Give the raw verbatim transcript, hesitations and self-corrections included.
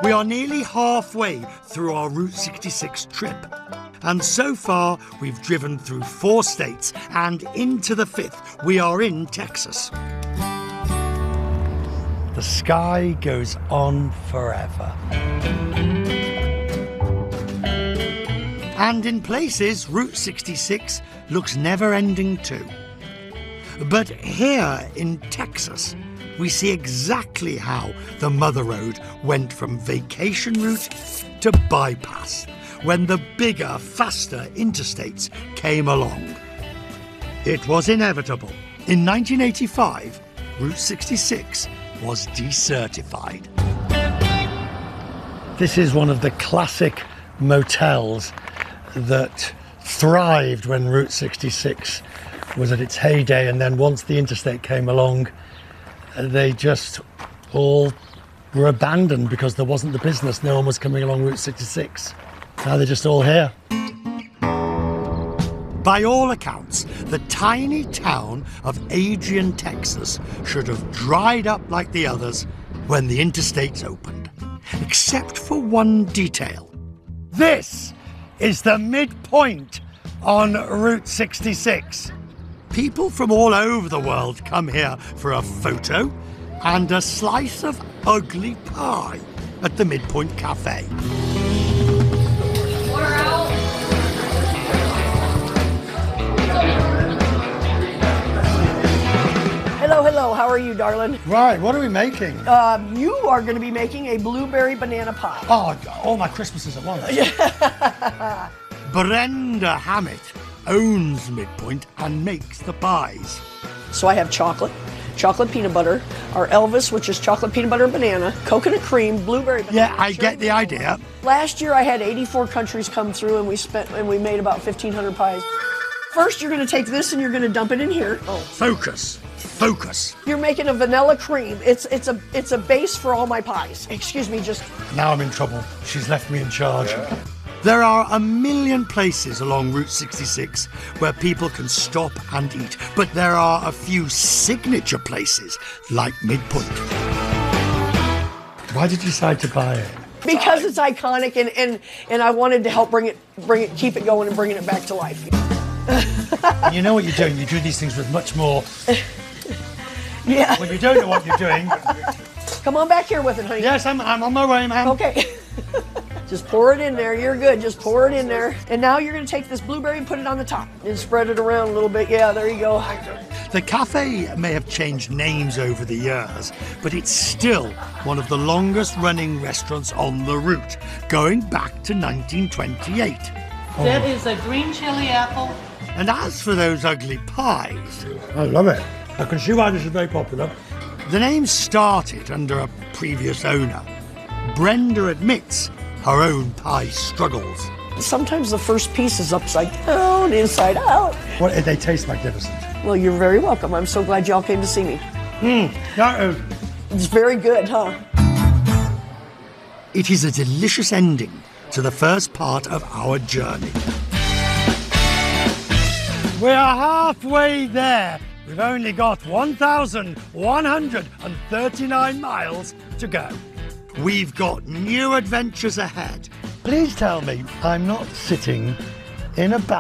We are nearly halfway through our Route sixty-six trip, and so far we've driven through four states and into the fifth. We are in Texas. The sky goes on forever. And in places, Route sixty-six looks never-ending too. But here in Texas, we see exactly how the Mother Road went from vacation route to bypass when the bigger, faster interstates came along. It was inevitable. In nineteen eighty-five, Route sixty-six was decertified. This is one of the classic motels that thrived when Route sixty-six was at its heyday, and then once the interstate came along, they just all were abandoned because there wasn't the business. No one was coming along Route sixty-six. Now they're just all here. By all accounts, the tiny town of Adrian, Texas should have dried up like the others when the interstates opened, except for one detail. This is the midpoint on Route sixty-six. People from all over the world come here for a photo and a slice of ugly pie at the Midpoint Cafe. Order out. Hello, hello, how are you, darling? Right, what are we making? Um, you are going to be making a blueberry banana pie. Oh, all my Christmases at once. Brenda Hammett owns Midpoint and makes the pies. So I have chocolate, chocolate peanut butter, our Elvis, which is chocolate peanut butter and banana, coconut cream, blueberry banana. Yeah, I get the idea. Last year I had eighty-four countries come through and we spent and we made about fifteen hundred pies. First you're going to take this and you're going to dump it in here. Oh. Focus. Focus. You're making a vanilla cream. It's it's a it's a base for all my pies. Excuse me, just Now I'm in trouble. She's left me in charge. Yeah. There are a million places along Route sixty-six where people can stop and eat, but there are a few signature places like Midpoint. Why did you decide to buy it? because it's iconic and, and and I wanted to help bring it bring it keep it going and bringing it back to life. And you know what you're doing. You do these things with much more. Yeah. When you don't know what you're doing. Come on back here with it, honey. Yes, I'm, I'm on my way, ma'am. Okay. Just pour it in there. You're good. Just pour it in there. And now you're going to take this blueberry and put it on the top and spread it around a little bit. Yeah, there you go. The cafe may have changed names over the years, but it's still one of the longest running restaurants on the route, going back to nineteen twenty-eight. Oh. That is a green chili apple. And as for those ugly pies... I love it. I can see why this is very popular. The name started under a previous owner. Brenda admits her own pie struggles. Sometimes the first piece is upside down, inside out. Well, they taste magnificent. Well, you're very welcome. I'm so glad y'all came to see me. Mmm, that is... It's very good, huh? It is a delicious ending to the first part of our journey. We are halfway there. We've only got one thousand one hundred thirty-nine miles to go. We've got new adventures ahead. Please tell me I'm not sitting in a